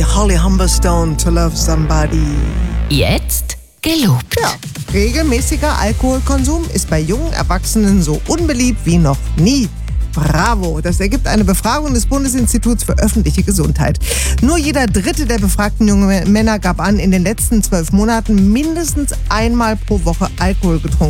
Holly Humberstone, To Love Somebody. Jetzt gelobt. Ja, regelmäßiger Alkoholkonsum ist bei jungen Erwachsenen so unbeliebt wie noch nie. Bravo, das ergibt eine Befragung des Bundesinstituts für öffentliche Gesundheit. Nur jeder dritte der befragten jungen Männer gab an, in den letzten 12 Monaten mindestens einmal pro Woche Alkohol getrunken